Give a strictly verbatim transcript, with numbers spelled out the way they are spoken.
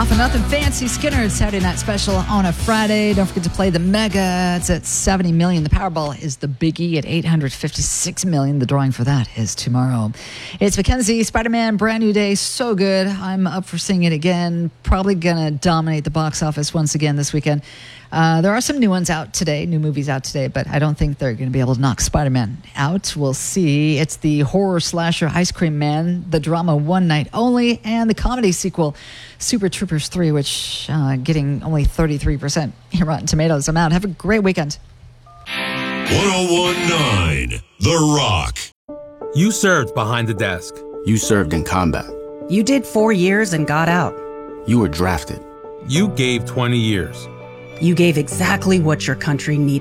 off and nothing fancy. Skinner Saturday Night Special on a Friday. Don't forget to play the Mega. It's at seventy million. The Powerball is the biggie at eight hundred fifty-six million. The drawing for that is tomorrow. It's Mackenzie, Spider-Man, brand new day. So good. I'm up for seeing it again. Probably going to dominate the box office once again this weekend. Uh, there are some new ones out today, new movies out today, but I don't think they're going to be able to knock Spider-Man out. We'll see. It's the horror slasher Ice Cream Man, the drama One Night Only, and the comedy sequel Super Troopers three, which uh, getting only thirty-three percent here Rotten Tomatoes. I'm out. Have a great weekend. one oh one point nine The Rock. You served behind the desk. You served in combat. You did four years and got out. You were drafted. You gave twenty years. You gave exactly what your country needed.